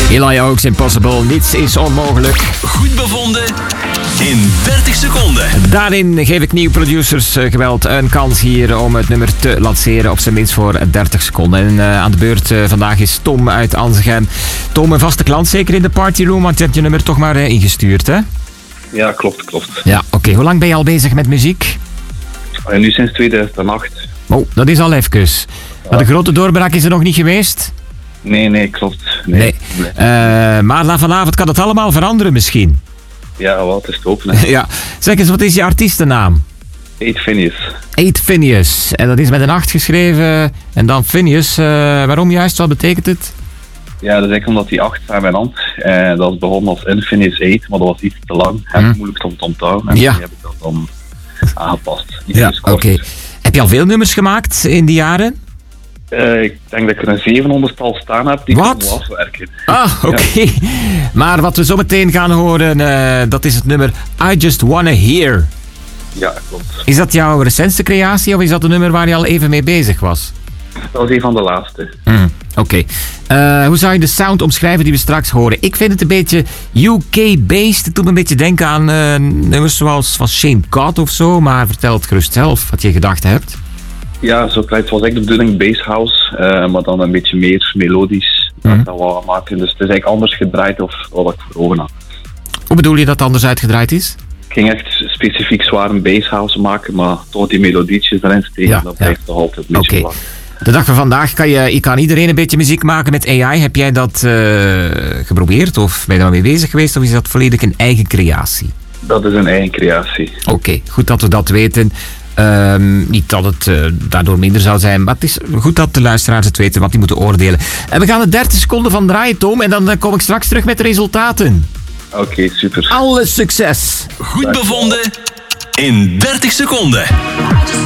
Eli Oaks, Impossible, niets is onmogelijk. Goed bevonden in 30 seconden. Daarin geef ik nieuwe producers geweld een kans hier om het nummer te lanceren, op zijn minst voor 30 seconden. En aan de beurt vandaag is Tom uit Anzegem. Tom, een vaste klant zeker in de partyroom, want je hebt je nummer toch maar ingestuurd, hè? Ja, klopt. Ja, oké. Hoe lang ben je al bezig met muziek? Nu sinds 2008. Oh, dat is al even. Maar de grote doorbraak is er nog niet geweest? Nee, klopt. Nee. Maar vanavond kan het allemaal veranderen misschien. Ja, wat is het open, hè? Ja. Zeg eens, wat is je artiestennaam? Eight Phineas. Eight Phineas. En dat is met een 8 geschreven. En dan Phineas. Waarom juist? Wat betekent het? Ja, dat is eigenlijk omdat die 8 aan mijn hand. Dat is begonnen als Infinite 8, maar dat was iets te lang. En moeilijk om te onthouden. En Ja. die heb ik dat dan aangepast. Ja, oké. Heb je al veel nummers gemaakt in die jaren? Ik denk dat ik er een 700-tal staan heb die ik Wat? moet afwerken. Ah, oké. Ja. Maar wat we zo meteen gaan horen, dat is het nummer I Just Wanna Hear. Ja, klopt. Is dat jouw recentste creatie of is dat een nummer waar je al even mee bezig was? Dat was een van de laatste. Oké. Hoe zou je de sound omschrijven die we straks horen? Ik vind het een beetje UK-based. Het doet me een beetje denken aan nummers zoals van Shane Cott of zo. Maar vertel het gerust zelf wat je gedacht hebt. Ja, zo klinkt zoals ik de bedoeling basshouse, maar dan een beetje meer melodisch. Dat wat maken. Dus het is eigenlijk anders gedraaid of wat ik voor ogen had. Hoe bedoel je dat het anders uitgedraaid is? Ik ging echt specifiek zwaar een basshouse maken, maar toch die melodietjes erin steken, dat blijft toch altijd een beetje lang. De dag van vandaag kan iedereen een beetje muziek maken met AI. Heb jij dat geprobeerd of ben je daar mee bezig geweest of is dat volledig een eigen creatie? Dat is een eigen creatie. Oké, goed dat we dat weten. Niet dat het daardoor minder zou zijn, maar het is goed dat de luisteraars het weten, want die moeten oordelen. En we gaan er 30 seconden van draaien, Tom, en dan kom ik straks terug met de resultaten. Oké, super. Alle succes! Goed bevonden in 30 seconden.